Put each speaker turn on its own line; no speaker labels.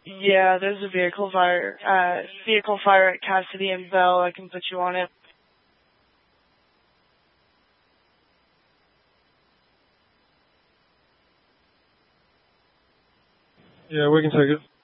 Yeah, there's a vehicle fire at Cassidy and Bell. I can put you on it.
Yeah, we can take it.